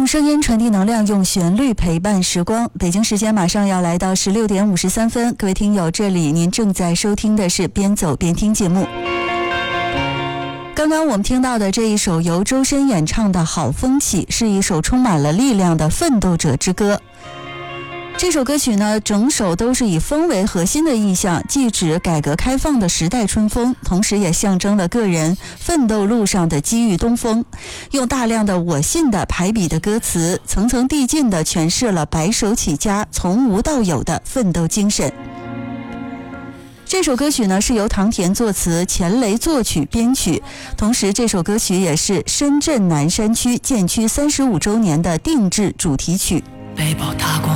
声音传递能量，用旋律陪伴时光。北京时间马上要来到16点53分，各位听友，这里您正在收听的是边走边听节目。刚刚我们听到的这一首由周深演唱的《好风起》，是一首充满了力量的奋斗者之歌。这首歌曲呢，整首都是以风为核心的意象，既指改革开放的时代春风，同时也象征了个人奋斗路上的机遇东风。用大量的我信的排比的歌词，层层递进地诠释了白手起家从无到有的奋斗精神。这首歌曲呢，是由唐田作词，钱雷作曲编曲，同时这首歌曲也是深圳南山区建区35周年的定制主题曲。 背包踏过